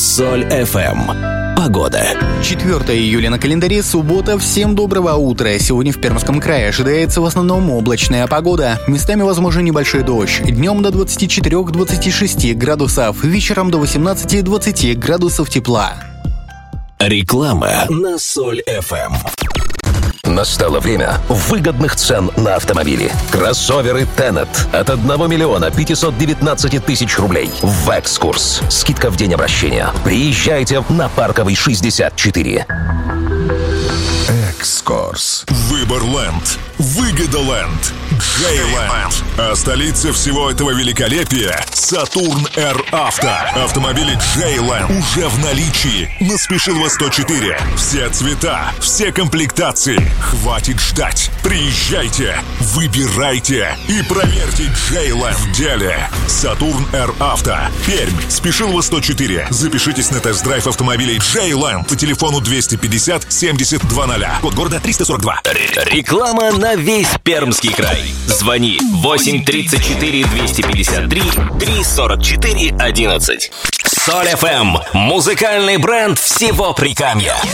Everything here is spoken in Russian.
Соль FM. Погода. 4 июля на календаре, суббота. Всем доброго утра. Сегодня в Пермском крае ожидается в основном облачная погода. Местами возможен небольшой дождь. Днем до 24-26 градусов. Вечером до 18-20 градусов тепла. Реклама на Соль FM. Настало время выгодных цен на автомобили. Кроссоверы Tenet от 1 миллиона 519 тысяч рублей. В «Экскурс». Скидка в день обращения. Приезжайте на Парковый 64. «Экскурс». Выборленд. Выгодоленд. Джейленд. А столица всего этого великолепия — Сатурн Р Авто. Автомобили Джейленд уже в наличии на Спешилова 104. Все цвета, все комплектации. Хватит ждать. Приезжайте, выбирайте и проверьте Джейленд в деле. Сатурн Р Авто. Пермь. Спешилова 104. Запишитесь на тест-драйв автомобилей Джейленд по телефону 250 70 20. Код города 342. Реклама на весь Пермский край. Звони 8 34 253 344 11. Соль FM. Музыкальный бренд всего Прикамья.